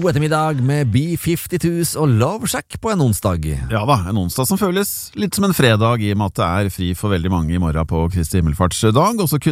God ettermiddag med B-52s og Love Shack på en onsdag. Ja da, en onsdag som føles litt som en fredag i og med at det er fri for veldig mange i morgen på Kristi himmelfartsdag, og så kunne